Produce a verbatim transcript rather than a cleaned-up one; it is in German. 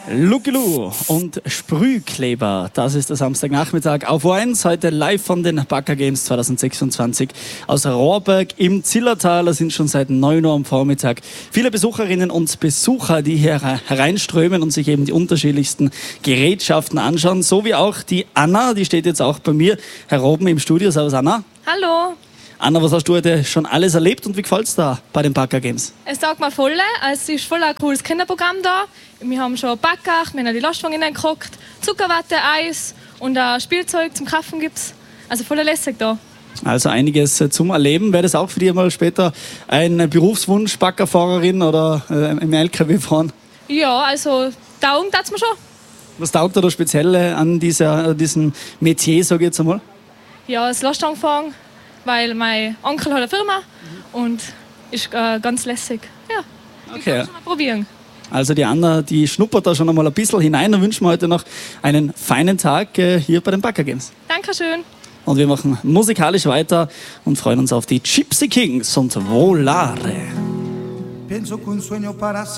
Lucky Lou und Sprühkleber, das ist der Samstagnachmittag auf O eins, heute live von den Bagger Games zwanzig sechsundzwanzig aus Rohrberg im Zillertal. Da sind schon seit neun Uhr am Vormittag viele Besucherinnen und Besucher, die hier hereinströmen und sich eben die unterschiedlichsten Gerätschaften anschauen, so wie auch die Anna, die steht jetzt auch bei mir heroben im Studio. Servus Anna. Hallo. Anna, was hast du heute schon alles erlebt und wie gefällt es da bei den Bagger Games? Es taugt mir voll. Es ist voll ein cooles Kinderprogramm da. Wir haben schon Bagger, wir haben die Lastwagen reingeguckt, Zuckerwatte, Eis und ein Spielzeug zum Kaufen gibt's. Also voll lässig da. Also einiges zum Erleben. Wäre das auch für dich mal später ein Berufswunsch, Baggerfahrerin oder äh, im L K W fahren? Ja, also taugen tut's mir schon. Was taugt dir da speziell an dieser, diesem Metier, sage ich jetzt einmal? Ja, das Lastwagenfahren, weil mein Onkel hat eine Firma und ist äh, ganz lässig. Ja, ich okay. kann schon mal probieren. Also die Anna, die schnuppert da schon einmal ein bisschen hinein. Dann wünschen wir heute noch einen feinen Tag äh, hier bei den Bagger Games. Dankeschön. Und wir machen musikalisch weiter und freuen uns auf die Gypsy Kings und Volare.